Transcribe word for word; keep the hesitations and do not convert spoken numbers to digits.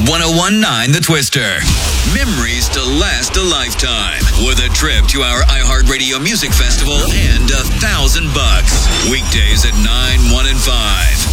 one oh one point nine The Twister. Memories to last a lifetime with a trip to our iHeartRadio Music Festival and a thousand bucks. Weekdays at nine, one, and five.